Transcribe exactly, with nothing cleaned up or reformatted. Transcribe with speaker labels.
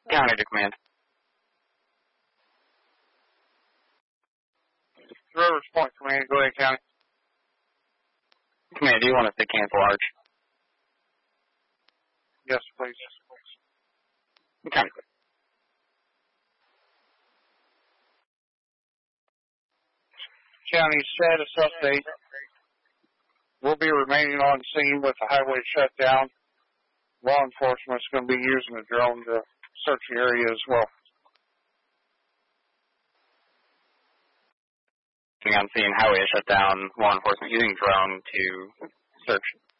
Speaker 1: County to command.
Speaker 2: Rivers Point Command, go ahead, County.
Speaker 1: Command, do you want us to cancel Arch?
Speaker 2: Yes, please.
Speaker 1: County.
Speaker 2: County status update. We'll be remaining on scene with the highway shut down. Law enforcement is going to be using the drone to search the area as well.
Speaker 1: On scene, highway is shut down. Law enforcement using drone to search